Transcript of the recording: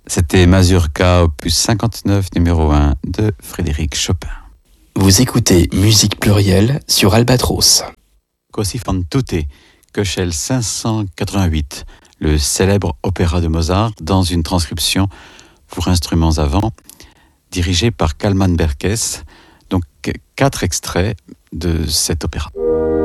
C'était Mazurka, opus 59, numéro 1 de Frédéric Chopin. Vous écoutez Musique Plurielle sur Albatros. Così fan tutte, Köchel 588, le célèbre opéra de Mozart, dans une transcription pour instruments à vent, dirigée par Kalman Berkes. Donc 4 extraits de cet opéra.